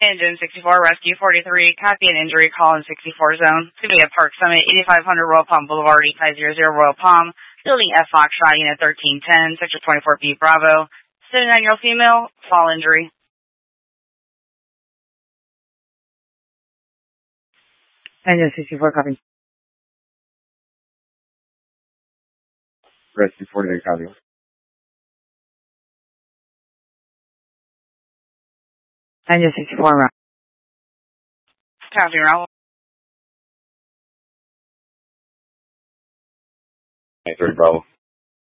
Engine 64, Rescue 43, copy an injury call in 64 zone. It's going to be at Park Summit, 8500 Royal Palm Boulevard, 8500 Royal Palm, Building F Foxtrot, Unit 1310, Sector 24B, Bravo. 79-year-old female, fall injury. Engine 64, copy. Rescue 48, copy. Engine 64, round. Copy, round. 93, Bravo.